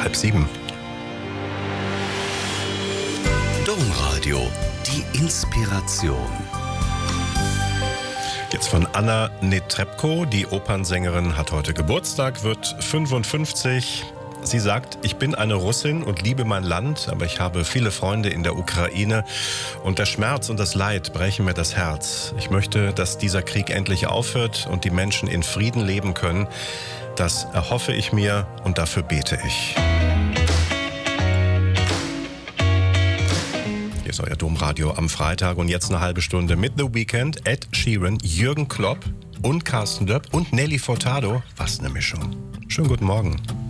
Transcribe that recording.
6:30. Domradio, die Inspiration. Jetzt von Anna Netrebko. Die Opernsängerin hat heute Geburtstag, wird 55. Sie sagt, ich bin eine Russin und liebe mein Land, aber ich habe viele Freunde in der Ukraine und der Schmerz und das Leid brechen mir das Herz. Ich möchte, dass dieser Krieg endlich aufhört und die Menschen in Frieden leben können. Das erhoffe ich mir und dafür bete ich. Hier ist euer Domradio am Freitag und jetzt eine halbe Stunde mit The Weeknd, Ed Sheeran, Jürgen Klopp und Carsten Döpp und Nelly Furtado. Was eine Mischung. Schönen guten Morgen.